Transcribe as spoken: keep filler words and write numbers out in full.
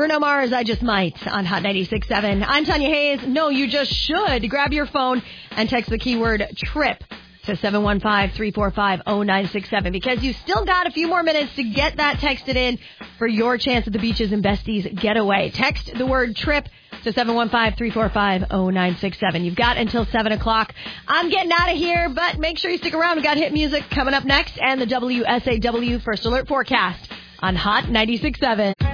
Bruno Mars, I Just Might on Hot ninety-six point seven. I'm Tanya Hayes. No, you just should. Grab your phone and text the keyword TRIP to seven one five, three four five, zero nine six seven because you still got a few more minutes to get that texted in for your chance at the Beaches and Besties getaway. Text the word TRIP to seven one five, three four five, zero nine six seven. You've got until seven o'clock. I'm getting out of here, but make sure you stick around. We've got hit music coming up next and the W S A W First Alert Forecast on Hot ninety-six point seven.